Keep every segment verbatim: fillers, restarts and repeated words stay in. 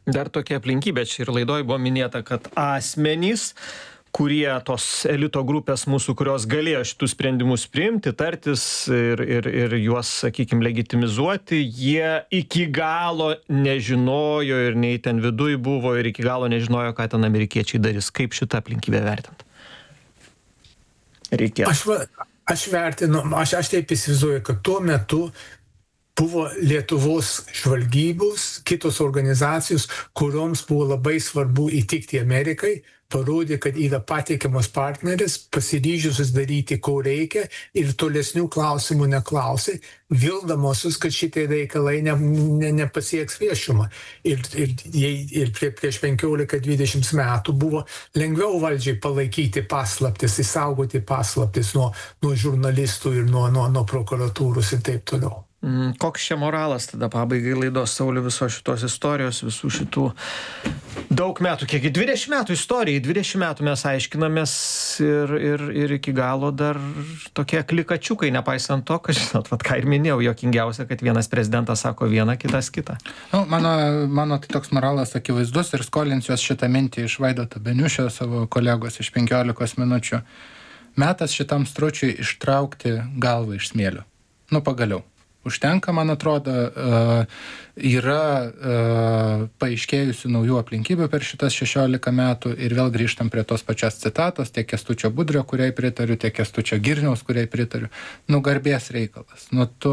Dar tokia aplinkybė, čia ir laidoj buvo minėta, kad asmenys, kurie tos elito grupės mūsų, kurios galėjo šitus sprendimus priimti, tartis ir, ir, ir juos, sakykime, legitimizuoti, jie iki galo nežinojo ir nei ten viduj buvo ir iki galo nežinojo, ką ten amerikiečiai darys. Kaip šitą aplinkybę vertint? Reikia. Aš, va, aš vertinu, aš, aš taip įsivaizduoju, kad tuo metu buvo Lietuvos žvalgybos, kitos organizacijos, kurioms buvo labai svarbu įtikti Amerikai, parodė, kad yra patikimas partneris, pasiryžusius daryti, ko reikia ir tolesnių klausimų neklausė, vildamosius, kad šitie reikalai ne, ne, nepasieks viešumą. Ir, ir, ir prie, prieš penkiolika dvidešimt metų buvo lengviau valdžiai palaikyti paslaptis, įsaugoti paslaptis nuo, nuo žurnalistų ir nuo, nuo, nuo prokuratūros ir taip toliau. Mm, koks čia moralas tada pabaigai laidos, Sauliau, visos šitos istorijos, visų šitų daug metų, kiek dvidešimt metų istorijai, dvidešimt metų mes aiškinamės ir, ir, ir iki galo dar tokie klikačiukai, nepaisant to, kad, žinot, vat, ką ir minėjau, juokingiausia, kad vienas prezidentas sako vieną, kitas kitą. Nu, mano, mano tai toks moralas akivaizdus ir skolinsiuos šitą mintį iš Vaidoto Beniušio, savo kolegos iš penkiolikos minučių. Metas šitam stručiui ištraukti galvą iš smėlio. Nu, pagaliau. Užtenka, man atrodo, yra paaiškėjusių naujų aplinkybių per šitas šešiolika metų ir vėl grįžtam prie tos pačios citatos, tiek Kęstučio Budrio, kuriai pritariu, tiek Kęstučio Girniaus, kuriai pritariu. Nu, garbės reikalas. Nu, tu,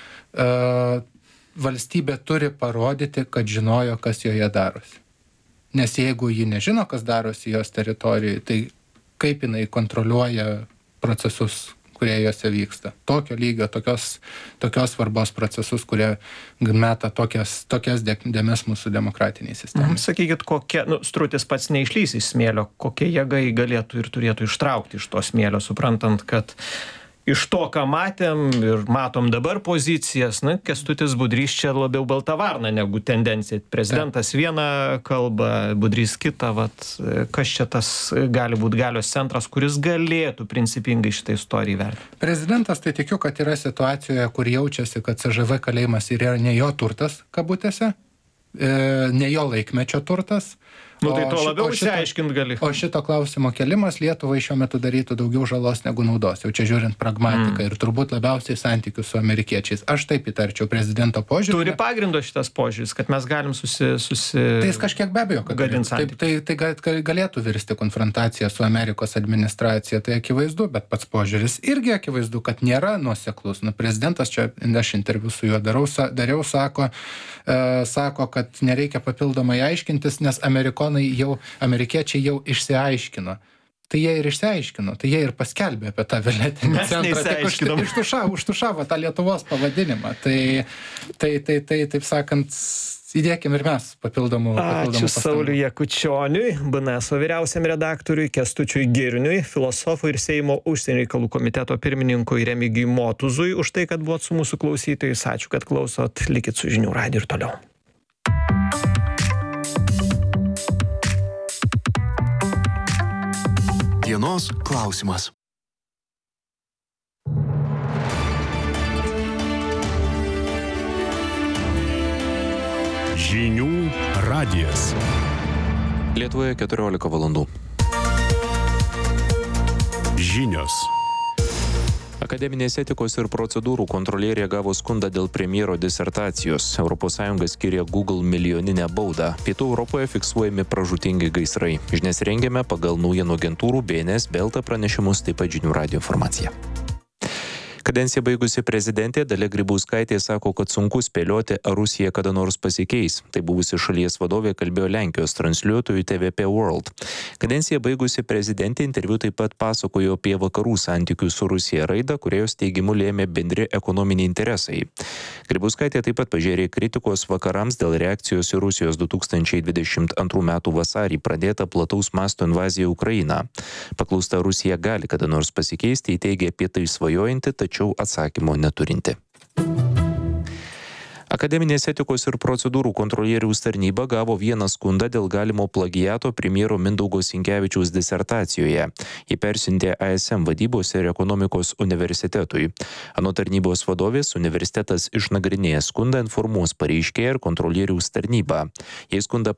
valstybė turi parodyti, kad žinojo, kas joje darosi. Nes jeigu ji nežino, kas darosi jos teritorijoje, tai kaip jinai kontroliuoja procesus, kurie juose vyksta. Tokio lygio, tokios, tokios svarbos procesus, kurie meta tokias, tokias dėmes mūsų demokratiniai sistemai. Mhm. Sakykit, kokia, nu, strutis pats neišlys iš smėlio, kokie jėgai galėtų ir turėtų ištraukti iš to smėlio, suprantant, kad iš to, ką matėm ir matom dabar pozicijas, na, Kęstutis Budrys čia labiau balta varna negu tendencija. Prezidentas Ta. vieną kalbą, Budrys kitą, vat, kas čia tas gali būti galios centras, kuris galėtų principingai šitą istoriją vertinti? Prezidentas, tai tikiu, kad yra situacijoje, kur jaučiasi, kad C Ž V kalėjimas yra ne jo turtas, kabutėse, ne jo laikmečio turtas. Nu, tai to labiau išsiaiškint gali. O šito klausimo kelimas Lietuvai šiuo metu darytų daugiau žalos negu naudos. Jau čia žiūrint pragmatiką mm. ir turbūt labiausiai santykius su amerikiečiais. Aš taip įtarčiau prezidento požiūrį. Turi pagrindo šitas požiūris, kad mes galim susi... susi... Tai jis kažkiek be abejo, kad taip, tai, tai galėtų virsti konfrontacija su Amerikos administracija, tai akivaizdu, bet pats požiūris irgi akivaizdu, kad nėra nuoseklus. Nu, prezidentas čia, aš interviu su juo dariau, dariau sako, e, sako, kad nereikia papildomai aiškintis, nes Ameriko jau, amerikiečiai jau išsiaiškino. Tai jie ir išsiaiškino, tai jie ir paskelbė apie tą violetinį centrą. Tik užtušavo, užtušavo tą Lietuvos pavadinimą. Tai, tai, tai, tai taip sakant, įdėkim ir mes papildomų, papildomų Ačiū Sauliui Jakučioniui, B N S O vyriausiam redaktoriui, Kęstučiui Girniui, filosofui ir Seimo užsienio reikalų komiteto pirmininkui Remigijui Motuzui už tai, kad buvot su mūsų klausytojais. Ačiū, kad klausot. Likit su žinių radiju ir toliau. Dienos klausimas. Žinių radijas. Lietuvoje keturiolika valandų. Žinios. Akademinės etikos ir procedūrų kontrolierė gavo skundą dėl premjero disertacijos. Europos Sąjunga skiria Google milijoninę baudą. Pietų Europoje fiksuojami pražūtingi gaisrai. Žinias rengiame pagal naujienų agentūrų B N S, Belta pranešimus, taip pat žinių radijo informaciją. Kadenciją baigusi prezidentė Dalia Grybauskaitė sako, kad sunku spėlioti, ar Rusija kada nors pasikeis. Tai buvusi šalies vadovė kalbėjo Lenkijos transliuotojui T V P World. Kadenciją baigusi prezidentė interviu taip pat pasakojo apie vakarų santykių su Rusija raidą, kurios teigimu lėmė bendri ekonominiai interesai. Grybauskaitė taip pat pažėrė kritikos vakarams dėl reakcijos į Rusijos du tūkstančiai dvidešimt antrų metų vasarį pradėtą plataus masto invaziją į Ukrainą. Paklausta, Rusija gali kada nors pasikeisti, įteigė apie tai svajojanti, tačiau atsakymo neturinti. Akademinės etikos ir procedūrų kontrolieriaus tarnyba gavo vieną skundą dėl galimo plagiato premjero Mindaugo Sinkevičiaus disertacijoje. Jį persintė A S M vadybos ir ekonomikos universitetui. Anot tarnybos vadovės, universitetas išnagrinėjęs skundą informuos pareiškėją ir kontrolieriaus tarnybą. Jei skundą